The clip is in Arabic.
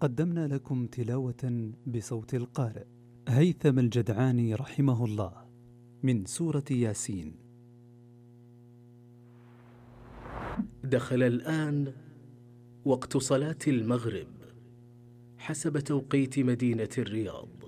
قدمنا لكم تلاوة بصوت القارئ هيثم الجدعاني رحمه الله من سورة ياسين. دخل الآن وقت صلاة المغرب حسب توقيت مدينة الرياض.